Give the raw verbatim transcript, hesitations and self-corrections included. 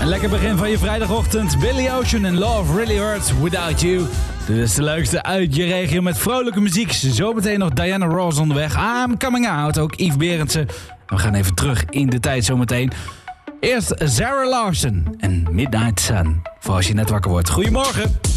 Een lekker begin van je vrijdagochtend. Billy Ocean en Love Really Hurts Without You. Dit is de leukste uit je regio met vrolijke muziek. Zometeen nog Diana Ross onderweg. I'm Coming Out, ook Yves Berendsen. We gaan even terug in de tijd zometeen. Eerst Zara Larsson en Midnight Sun. Voor als je net wakker wordt. Goedemorgen.